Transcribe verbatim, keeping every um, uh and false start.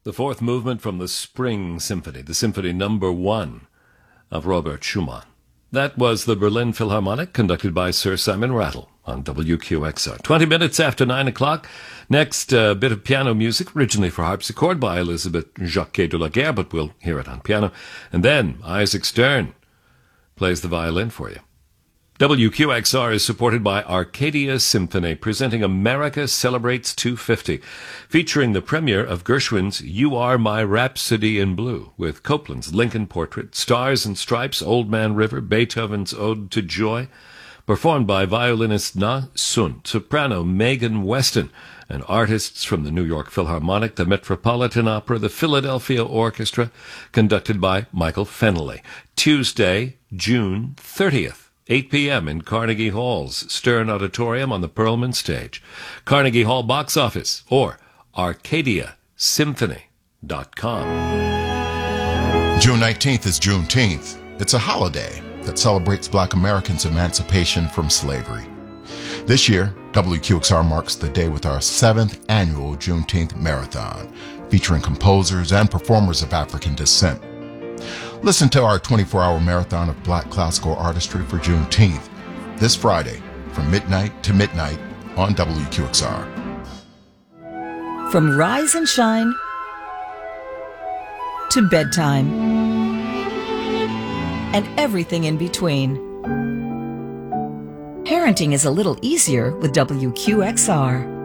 the fourth movement from the Spring Symphony, the Symphony Number One of Robert Schumann. That was the Berlin Philharmonic, conducted by Sir Simon Rattle on W Q X R. Twenty minutes after nine o'clock. Next, a uh, bit of piano music, originally for harpsichord by Elizabeth Jacquet de la Guerre, but we'll hear it on piano. And then Isaac Stern plays the violin for you. W Q X R is supported by Arcadia Symphony, presenting America Celebrates two fifty, featuring the premiere of Gershwin's You Are My Rhapsody in Blue, with Copland's Lincoln Portrait, Stars and Stripes, Old Man River, Beethoven's Ode to Joy, performed by violinist Na Sun, soprano Megan Weston, and artists from the New York Philharmonic, the Metropolitan Opera, the Philadelphia Orchestra, conducted by Michael Fennelly. Tuesday, June thirtieth. eight p.m. in Carnegie Hall's Stern Auditorium on the Perlman stage. Carnegie Hall box office or arcadia symphony dot com. June nineteenth is Juneteenth. It's a holiday that celebrates Black Americans' emancipation from slavery. This year, W Q X R marks the day with our seventh annual Juneteenth Marathon, featuring composers and performers of African descent. Listen to our twenty-four hour marathon of Black classical artistry for Juneteenth this Friday from midnight to midnight on W Q X R. From rise and shine to bedtime and everything in between, parenting is a little easier with W Q X R.